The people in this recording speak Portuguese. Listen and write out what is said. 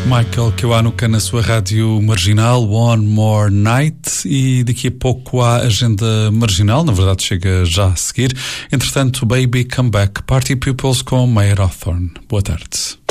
Michael Kiwanuka na sua rádio marginal, One More Night, e daqui a pouco há agenda marginal, na verdade chega já a seguir. Entretanto, Baby Come Back, Party Pupils com Mayer Hawthorne. Boa tarde.